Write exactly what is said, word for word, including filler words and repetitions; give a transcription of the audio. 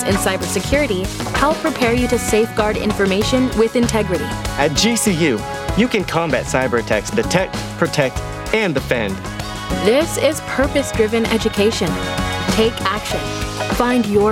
experts in cybersecurity help prepare you to safeguard information with integrity. At G C U, you can combat cyber attacks, detect, protect, and defend. This is purpose-driven education. Take action. Find your